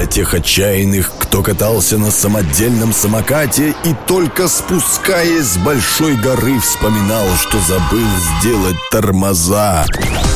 для тех отчаянных, кто катался на самодельном самокате и только спускаясь с большой горы вспоминал, что забыл сделать тормоза.